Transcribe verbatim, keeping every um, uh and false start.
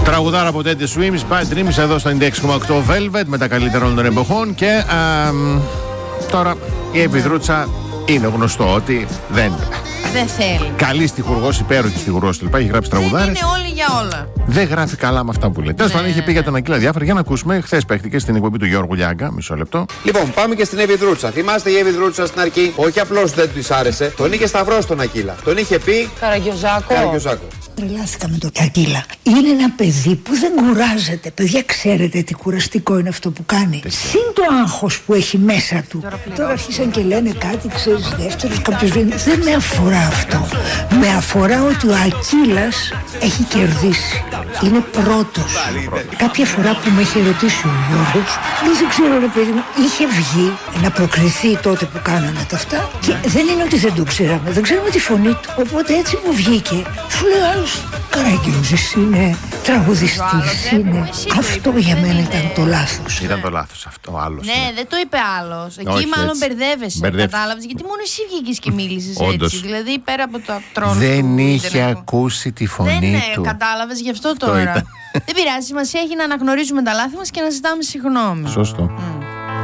Τραγουδάρα από Teddy Swims, Bad Dreams εδώ στο ενενήντα έξι κόμμα οκτώ Velvet με τα καλύτερα όλων των εποχών. Και α, τώρα η Επιδρούτσα είναι γνωστό ότι δεν. Δεν θέλει. Καλή στιχουργός, υπέροχη στιχουργός κλπ. Έχει γράψει τραγουδάρες. Είναι όλοι για όλα. Δεν γράφει καλά με αυτά που λέει. Τέλος πάντων, Ναι. είχε πει για τον Ακύλα διάφορα. Για να ακούσουμε. Χθες παίχτηκε στην εκπομπή του Γιώργου Λιάγκα. Μισό λεπτό. Λοιπόν, πάμε και στην Επιδρούτσα. Θυμάστε η Επιδρούτσα στην αρχή, όχι απλώς δεν του άρεσε, τον είχε σταυρό στον Ακύλα. Τον είχε πει. Καραγκιόζάκο. Καραγκιόζάκο. Τρελάθηκα με το Ακύλα. Είναι ένα παιδί που δεν κουράζεται. Παιδιά, ξέρετε τι κουραστικό είναι αυτό που κάνει. Συν το άγχος που έχει μέσα του. Τώρα, Τώρα αρχίσαν και λένε κάτι, ξέρεις, δεύτερος, κάποιος λένε. Δεν με αφορά αυτό. Με αφορά ότι ο Ακύλας έχει κερδίσει. Είναι πρώτος. Κάποια φορά που με είχε ρωτήσει ο Γιώργος, δεν ξέρω ρε παιδί μου, είχε βγει να προκριθεί τότε που κάνανε τα αυτά και δεν είναι ότι δεν το ξέραμε, δεν ξέρουμε τη φωνή του. Οπότε έτσι που βγήκε, σου λέει άλλος Καραγκιόζης είναι, τραγουδιστής είναι. Αυτό για μένα ήταν το λάθος. Ήταν το λάθος αυτό, άλλος. Ναι, είναι. δεν το είπε άλλος. Εκεί Όχι, μάλλον έτσι. μπερδεύεσαι. Μπερδεύτηκε. Κατάλαβες, γιατί μόνο εσύ βγήκες και μίλησες Όντως. έτσι. Δηλαδή πέρα από το τρόνο. Δεν του είχε ίντερνετ. ακούσει τη φωνή Δεν είναι, του. κατάλαβες γι' αυτό Αυτό τώρα. ήταν. Δεν πειράζει, σημασία έχει να αναγνωρίζουμε τα λάθη μας και να ζητάμε συγγνώμη. Σωστό. Mm.